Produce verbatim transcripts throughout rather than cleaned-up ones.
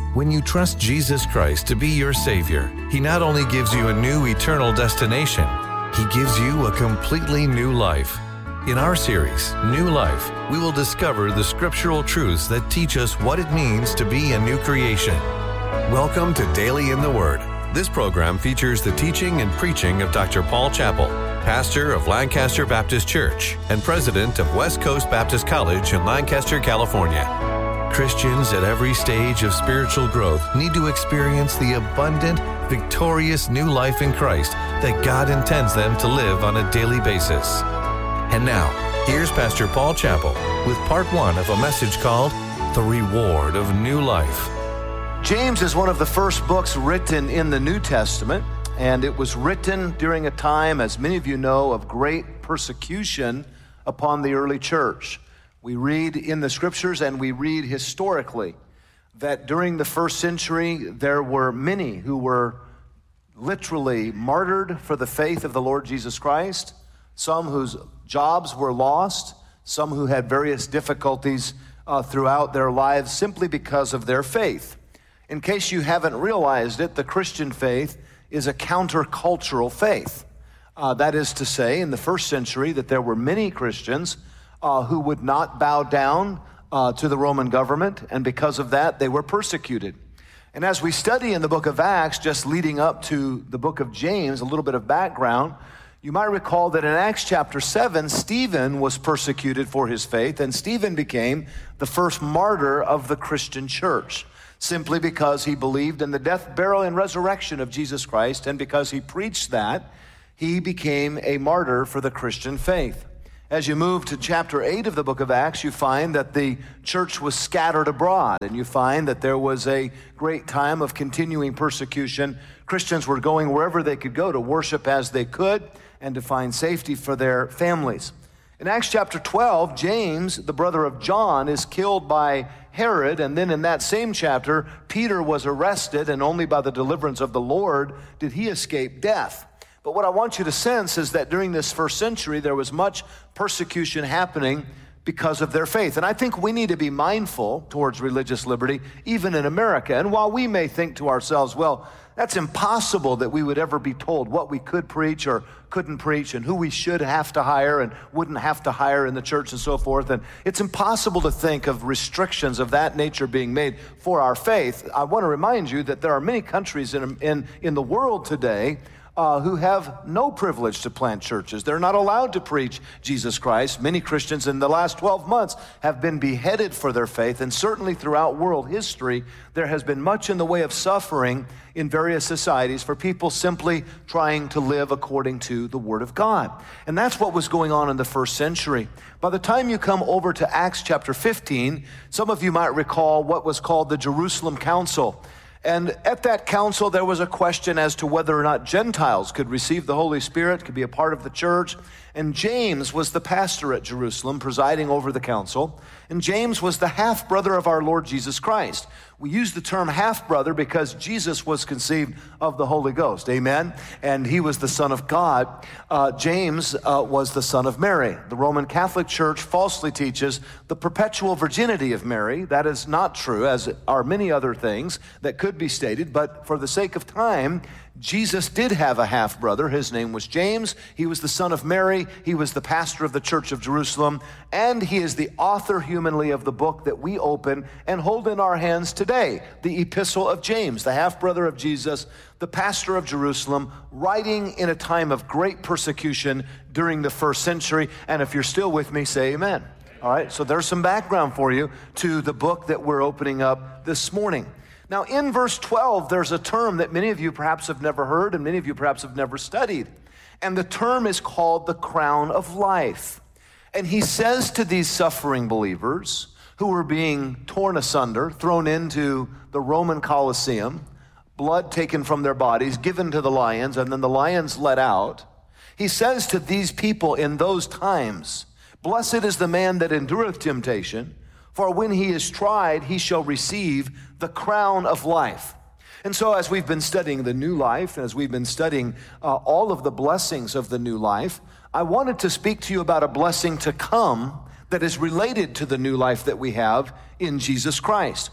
When you trust Jesus Christ to be your Savior, He not only gives you a new eternal destination, He gives you a completely new life. In our series, New Life, we will discover the scriptural truths that teach us what it means to be a new creation. Welcome to Daily in the Word. This program features the teaching and preaching of Doctor Paul Chappell, pastor of Lancaster Baptist Church and president of West Coast Baptist College in Lancaster, California. Christians at every stage of spiritual growth need to experience the abundant, victorious new life in Christ that God intends them to live on a daily basis. And now, here's Pastor Paul Chappell with part one of a message called The Reward of New Life. James is one of the first books written in the New Testament, and it was written during a time, as many of you know, of great persecution upon the early church. We read in the scriptures and we read historically that during the first century there were many who were literally martyred for the faith of the Lord Jesus Christ, some whose jobs were lost, some who had various difficulties uh, throughout their lives simply because of their faith. In case you haven't realized it, the Christian faith is a countercultural faith. Uh, that is to say, in the first century, that there were many Christians uh, who would not bow down uh, to the Roman government, and because of that, they were persecuted. And as we study in the book of Acts, just leading up to the book of James, a little bit of background, you might recall that in Acts chapter seven, Stephen was persecuted for his faith, and Stephen became the first martyr of the Christian church, simply because he believed in the death, burial, and resurrection of Jesus Christ, and because he preached that, he became a martyr for the Christian faith. As you move to chapter eight of the book of Acts, you find that the church was scattered abroad, and you find that there was a great time of continuing persecution. Christians were going wherever they could go to worship as they could and to find safety for their families. In Acts chapter twelve, James, the brother of John, is killed by Herod, and then in that same chapter, Peter was arrested, and only by the deliverance of the Lord did he escape death. But what I want you to sense is that during this first century, there was much persecution happening because of their faith. And I think we need to be mindful towards religious liberty, even in America. And while we may think to ourselves, well, that's impossible that we would ever be told what we could preach or couldn't preach and who we should have to hire and wouldn't have to hire in the church and so forth. And it's impossible to think of restrictions of that nature being made for our faith. I want to remind you that there are many countries in, in, in the world today Uh, who have no privilege to plant churches. They're not allowed to preach Jesus Christ. Many Christians in the last twelve months have been beheaded for their faith, and certainly throughout world history, there has been much in the way of suffering in various societies for people simply trying to live according to the Word of God. And that's what was going on in the first century. By the time you come over to Acts chapter fifteen, some of you might recall what was called the Jerusalem Council. And at that council, there was a question as to whether or not Gentiles could receive the Holy Spirit, could be a part of the church. And James was the pastor at Jerusalem, presiding over the council. And James was the half-brother of our Lord Jesus Christ. We use the term half-brother because Jesus was conceived of the Holy Ghost, amen? And he was the Son of God. Uh, James uh, was the son of Mary. The Roman Catholic Church falsely teaches the perpetual virginity of Mary. That is not true, as are many other things that could be stated, but for the sake of time, Jesus did have a half-brother. His name was James. He was the son of Mary. He was the pastor of the Church of Jerusalem. And he is the author humanly of the book that we open and hold in our hands today, the Epistle of James, the half-brother of Jesus, the pastor of Jerusalem, writing in a time of great persecution during the first century. And if you're still with me, say amen. All right, so there's some background for you to the book that we're opening up this morning. Now, in verse twelve, there's a term that many of you perhaps have never heard and many of you perhaps have never studied. And the term is called the crown of life. And he says to these suffering believers who were being torn asunder, thrown into the Roman Colosseum, blood taken from their bodies, given to the lions, and then the lions let out. He says to these people in those times, "Blessed is the man that endureth temptation, for when he is tried, he shall receive the crown of life." And so as we've been studying the new life, as we've been studying uh, all of the blessings of the new life, I wanted to speak to you about a blessing to come that is related to the new life that we have in Jesus Christ.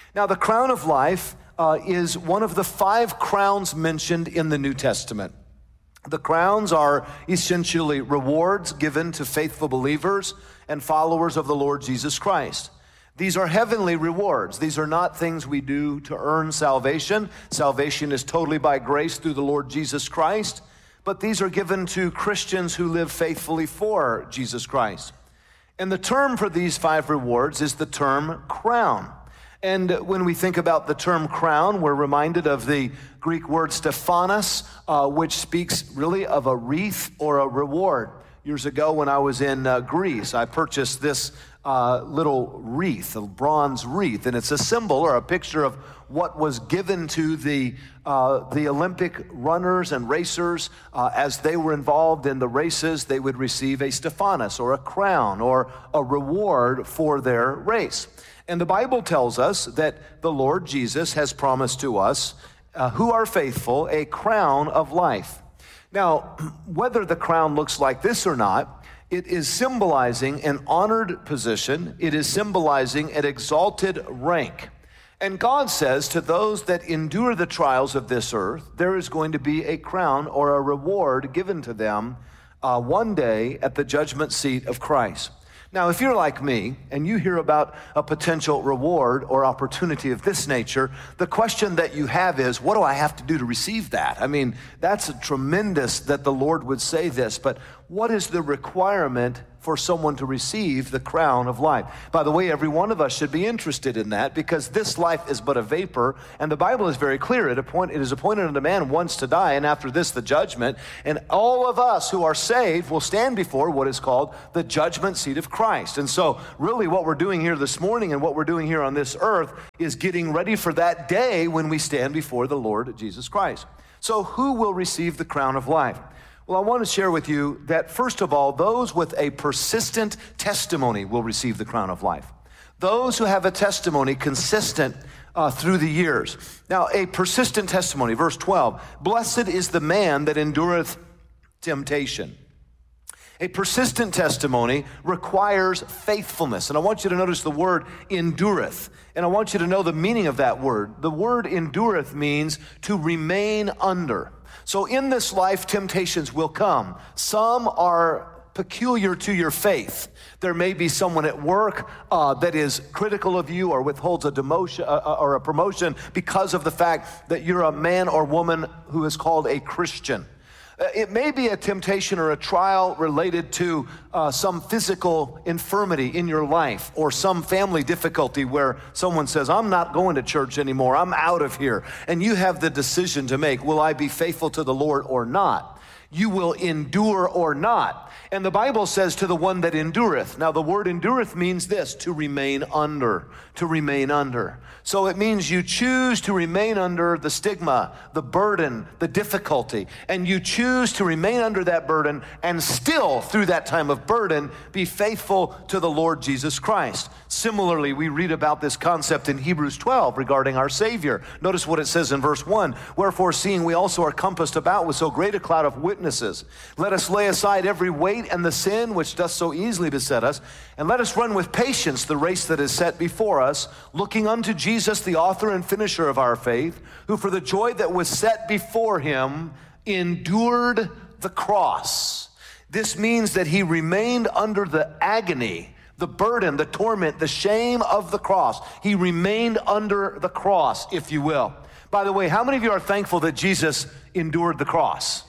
Now, the crown of life uh, is one of the five crowns mentioned in the New Testament. The crowns are essentially rewards given to faithful believers and followers of the Lord Jesus Christ. These are heavenly rewards. These are not things we do to earn salvation. Salvation is totally by grace through the Lord Jesus Christ, but these are given to Christians who live faithfully for Jesus Christ. And the term for these five rewards is the term crown. And when we think about the term crown, we're reminded of the Greek word Stephanos, uh, which speaks really of a wreath or a reward. Years ago when I was in uh, Greece, I purchased this uh, little wreath, a bronze wreath, and it's a symbol or a picture of what was given to the uh, the Olympic runners and racers uh, as they were involved in the races. They would receive a Stephanos or a crown or a reward for their race. And the Bible tells us that the Lord Jesus has promised to us, uh, who are faithful, a crown of life. Now, whether the crown looks like this or not, it is symbolizing an honored position. It is symbolizing an exalted rank. And God says to those that endure the trials of this earth, there is going to be a crown or a reward given to them uh, one day at the judgment seat of Christ. Now, if you're like me and you hear about a potential reward or opportunity of this nature, the question that you have is, what do I have to do to receive that? I mean, that's a tremendous that the Lord would say this, but what is the requirement for someone to receive the crown of life? By the way, every one of us should be interested in that because this life is but a vapor, and the Bible is very clear. It, appoint, it is appointed unto man once to die, and after this the judgment. And all of us who are saved will stand before what is called the judgment seat of Christ. And so really what we're doing here this morning and what we're doing here on this earth is getting ready for that day when we stand before the Lord Jesus Christ. So who will receive the crown of life? Well, I want to share with you that, first of all, those with a persistent testimony will receive the crown of life. Those who have a testimony consistent uh, through the years. Now, a persistent testimony, verse twelve, blessed is the man that endureth temptation. A persistent testimony requires faithfulness. And I want you to notice the word endureth. And I want you to know the meaning of that word. The word endureth means to remain under. So in this life, temptations will come. Some are peculiar to your faith. There may be someone at work uh, that is critical of you or withholds a demotion uh, or a promotion because of the fact that you're a man or woman who is called a Christian. It may be a temptation or a trial related to uh, some physical infirmity in your life or some family difficulty where someone says, I'm not going to church anymore, I'm out of here. And you have the decision to make, will I be faithful to the Lord or not? You will endure or not. And the Bible says to the one that endureth. Now the word endureth means this, to remain under, to remain under. So it means you choose to remain under the stigma, the burden, the difficulty, and you choose to remain under that burden and still, through that time of burden, be faithful to the Lord Jesus Christ. Similarly, we read about this concept in Hebrews twelve regarding our Savior. Notice what it says in verse one, wherefore seeing we also are compassed about with so great a cloud of witnesses, let us lay aside every weight and the sin which doth so easily beset us, and let us run with patience the race that is set before us, looking unto Jesus, the author and finisher of our faith, who for the joy that was set before him endured the cross. This means that he remained under the agony, the burden, the torment, the shame of the cross. He remained under the cross, if you will. By the way, how many of you are thankful that Jesus endured the cross?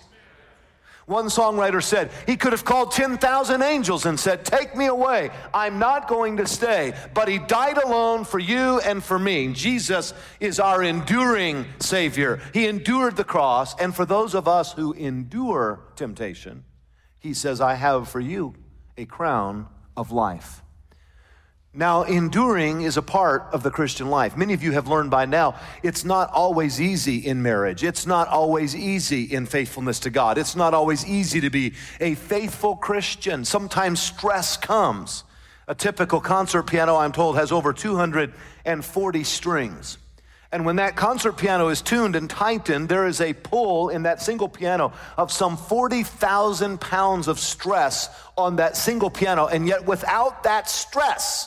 One songwriter said, he could have called ten thousand angels and said, take me away. I'm not going to stay. But he died alone for you and for me. Jesus is our enduring Savior. He endured the cross. And for those of us who endure temptation, he says, I have for you a crown of life. Now, enduring is a part of the Christian life. Many of you have learned by now, it's not always easy in marriage. It's not always easy in faithfulness to God. It's not always easy to be a faithful Christian. Sometimes stress comes. A typical concert piano, I'm told, has over two hundred forty strings. And when that concert piano is tuned and tightened, there is a pull in that single piano of some forty thousand pounds of stress on that single piano. And yet without that stress,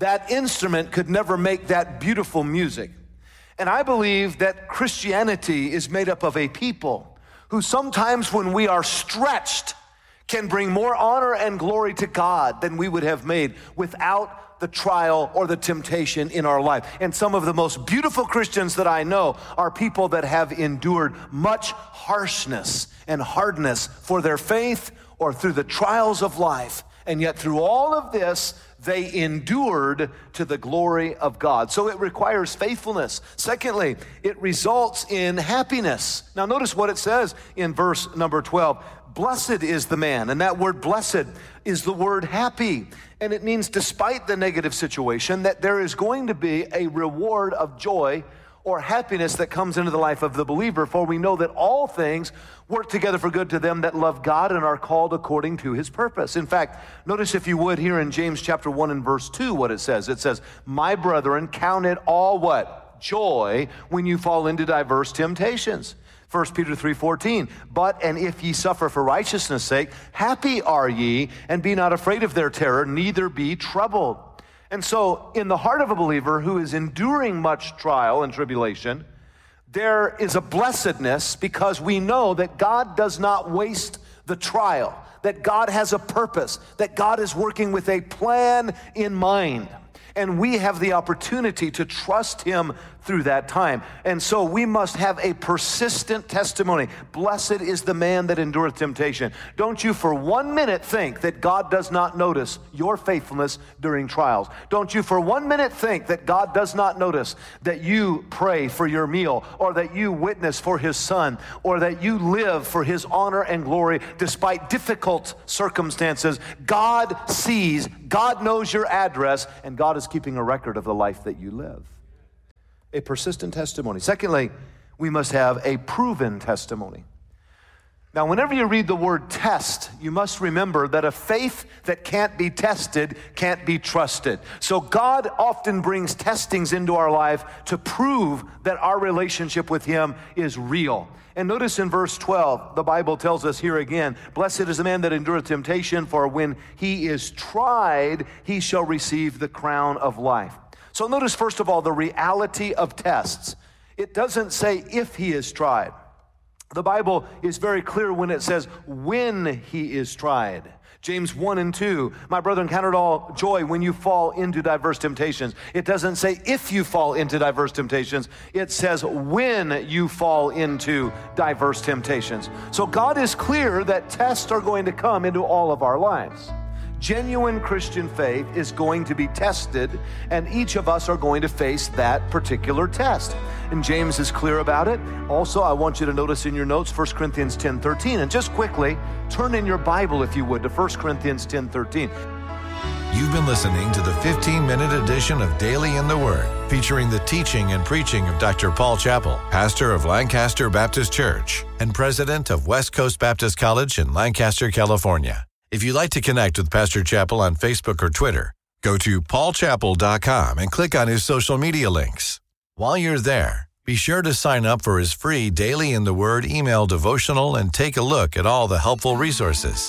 that instrument could never make that beautiful music. And I believe that Christianity is made up of a people who sometimes when we are stretched can bring more honor and glory to God than we would have made without the trial or the temptation in our life. And some of the most beautiful Christians that I know are people that have endured much harshness and hardness for their faith or through the trials of life. And yet through all of this, they endured to the glory of God. So it requires faithfulness. Secondly, it results in happiness. Now notice what it says in verse number twelve. Blessed is the man, and that word blessed is the word happy. And it means despite the negative situation that there is going to be a reward of joy or happiness that comes into the life of the believer. For we know that all things work together for good to them that love God and are called according to his purpose. In fact, notice if you would here in James chapter one and verse two what it says. It says, my brethren, count it all what? Joy when you fall into diverse temptations. First Peter three fourteen, but and if ye suffer for righteousness' sake, happy are ye, and be not afraid of their terror, neither be troubled. And so in the heart of a believer who is enduring much trial and tribulation, there is a blessedness because we know that God does not waste the trial, that God has a purpose, that God is working with a plan in mind. And we have the opportunity to trust him through that time. And so we must have a persistent testimony. Blessed is the man that endureth temptation. Don't you for one minute think that God does not notice your faithfulness during trials. Don't you for one minute think that God does not notice that you pray for your meal, or that you witness for his son, or that you live for his honor and glory despite difficult circumstances. God sees, God knows your address, and God is keeping a record of the life that you live. A persistent testimony. Secondly, we must have a proven testimony. Now, whenever you read the word test, you must remember that a faith that can't be tested can't be trusted. So God often brings testings into our life to prove that our relationship with him is real. And notice in verse twelve, the Bible tells us here again, blessed is the man that endureth temptation, for when he is tried, he shall receive the crown of life. So notice, first of all, the reality of tests. It doesn't say if he is tried. The Bible is very clear when it says when he is tried. James one and two, my brethren, count it all joy when you fall into diverse temptations. It doesn't say if you fall into diverse temptations. It says when you fall into diverse temptations. So God is clear that tests are going to come into all of our lives. Genuine Christian faith is going to be tested, and each of us are going to face that particular test. And James is clear about it. Also, I want you to notice in your notes First Corinthians ten thirteen. And just quickly, turn in your Bible, if you would, to First Corinthians ten thirteen. You've been listening to the fifteen-minute edition of Daily in the Word, featuring the teaching and preaching of Doctor Paul Chappell, pastor of Lancaster Baptist Church and president of West Coast Baptist College in Lancaster, California. If you'd like to connect with Pastor Chappell on Facebook or Twitter, go to paul chappell dot com and click on his social media links. While you're there, be sure to sign up for his free Daily in the Word email devotional and take a look at all the helpful resources.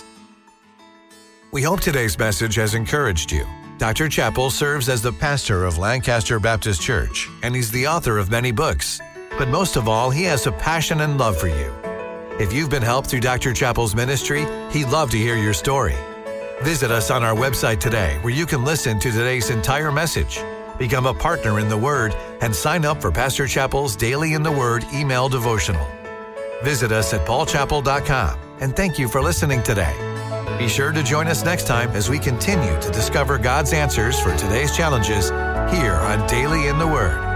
We hope today's message has encouraged you. Doctor Chappell serves as the pastor of Lancaster Baptist Church, and he's the author of many books. But most of all, he has a passion and love for you. If you've been helped through Doctor Chappell's ministry, he'd love to hear your story. Visit us on our website today, where you can listen to today's entire message, become a partner in the Word, and sign up for Pastor Chappell's Daily in the Word email devotional. Visit us at paul chappell dot com, and thank you for listening today. Be sure to join us next time as we continue to discover God's answers for today's challenges here on Daily in the Word.